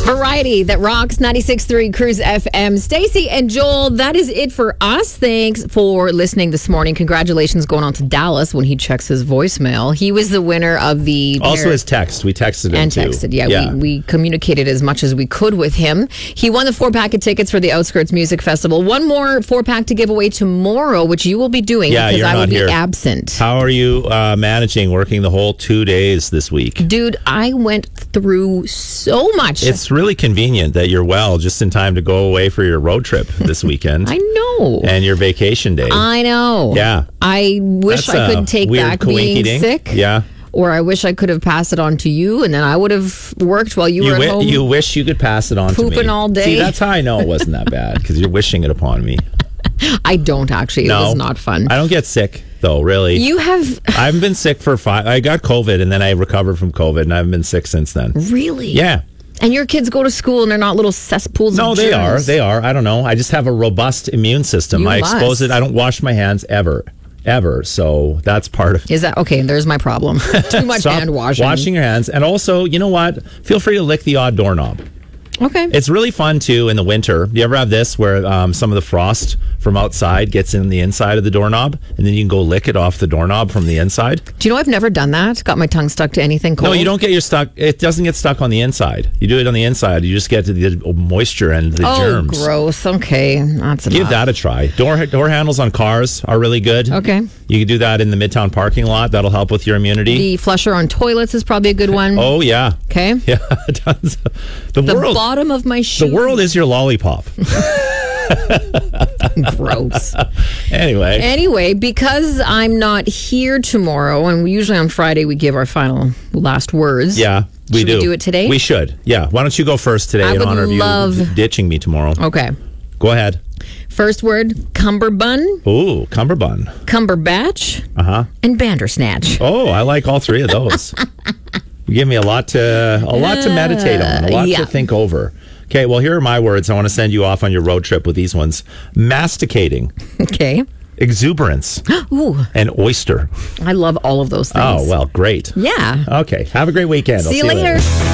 Variety that rocks 96.3 Cruise FM. Stacey and Joel, that is it for us. Thanks for listening this morning. Congratulations going on to Dallas when he checks his voicemail. He was the winner of the... Also his text. We texted him and too. Texted, yeah. We communicated as much as we could with him. He won the 4-pack of tickets for the Outskirts Music Festival. One more 4-pack to give away tomorrow, which you will be doing because I will be absent. How are you managing working the whole 2 days this week? Dude, I went through so much. It's really convenient that you're well just in time to go away for your road trip this weekend. I know. And your vacation day. I know. Yeah. I wish I could take back being sick. Yeah. Or I wish I could have passed it on to you, and then I would have worked while you were at home. You wish you could pass it on to me. Pooping all day. See, that's how I know it wasn't that bad, because you're wishing it upon me. I don't actually. It was not fun. I don't get sick, though, really. You have... I haven't been sick for 5... I got COVID, and then I recovered from COVID, and I haven't been sick since then. Really? Yeah. And your kids go to school, and they're not little cesspools of germs. No, they are. I don't know. I just have a robust immune system. I expose it. I don't wash my hands ever. So that's part of it. Is that okay? There's my problem. Too much hand washing. Washing your hands. And also, you know what? Feel free to lick the odd doorknob. Okay. It's really fun, too, in the winter. You ever have this where some of the frost from outside gets in the inside of the doorknob, and then you can go lick it off the doorknob from the inside? Do you know I've never done that? Got my tongue stuck to anything cold? No, you don't get your stuck. It doesn't get stuck on the inside. You do it on the inside. You just get to the moisture and the germs. Oh, gross. Okay. That's enough. Give that a try. Door handles on cars are really good. Okay. You can do that in the Midtown parking lot. That'll help with your immunity. The flusher on toilets is probably a good one. Oh, yeah. Okay. Yeah, it does. The bottom of my shoe. The world is your lollipop. Gross. Anyway, because I'm not here tomorrow, and usually on Friday we give our final last words. Yeah, we do. Should we do it today? We should. Yeah. Why don't you go first today in honor of you ditching me tomorrow? Okay. Go ahead. First word, cummerbund. Ooh, cummerbund. Cumberbatch. And bandersnatch. Oh, I like all three of those. You give me a lot to meditate on, a lot to think over. Okay, well, here are my words. I want to send you off on your road trip with these ones. Masticating. Okay. Exuberance. Ooh. And oyster. I love all of those things. Oh, well, great. Yeah. Okay, have a great weekend. See you later.